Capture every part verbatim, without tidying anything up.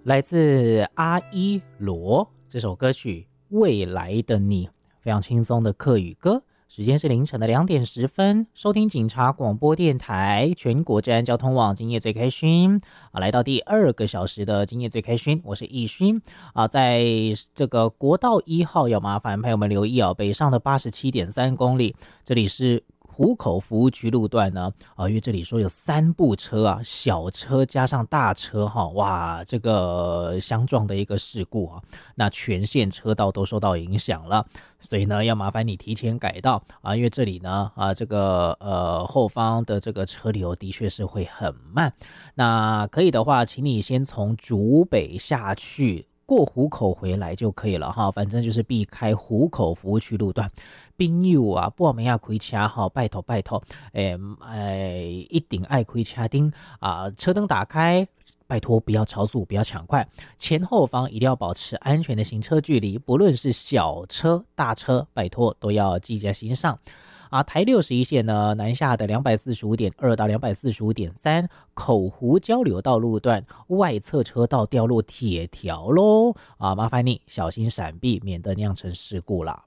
来自阿一罗这首歌曲《未来的你》，非常轻松的客语歌。时间是凌晨的两点十分，收听警察广播电台全国治安交通网今夜最开勋啊，来到第二个小时的今夜最开勋，我是易勋啊，在这个国道一号要麻烦朋友们留意啊，北上的八十七点三公里，这里是湖口服务区路段呢，啊，因为这里说有三部车啊，小车加上大车哈，哇，这个相撞的一个事故啊，那全线车道都受到影响了，所以呢，要麻烦你提前改道啊，因为这里呢，啊，这个呃后方的这个车流的确是会很慢，那可以的话，请你先从竹北下去。过湖口回来就可以了哈，反正就是避开湖口服务区路段。朋友啊，不然要开车哈，拜托拜托，诶诶，一定爱开车灯啊，车灯打开，拜托不要超速，不要抢快，前后方一定要保持安全的行车距离，不论是小车大车，拜托都要记在心上。啊，台六十一线呢，南下的两百四十五点二到两百四十五点三，口湖交流道路段外侧车道掉落铁条咯，啊，麻烦你小心闪避，免得酿成事故啦。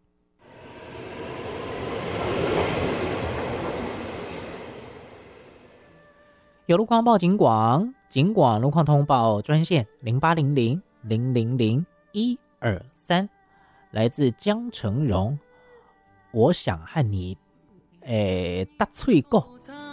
有路况报警广，警广路况通报专线零八零零零零零一二三，来自江成荣，我想和你。诶，搭喙骨。